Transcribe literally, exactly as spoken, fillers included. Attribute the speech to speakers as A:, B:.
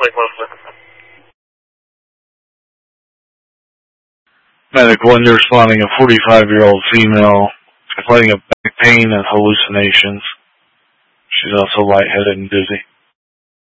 A: Lake Leslie.
B: Medic one, you're responding a forty-five-year-old female complaining of back pain and hallucinations. She's also lightheaded and dizzy.